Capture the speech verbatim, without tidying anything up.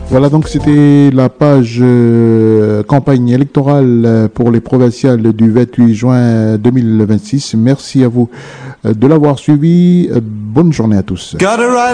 Voilà, donc c'était la page euh, campagne électorale pour les provinciales du vingt-huit juin deux mille vingt-six. Merci à vous euh, de l'avoir suivi. Euh, bonne journée à tous.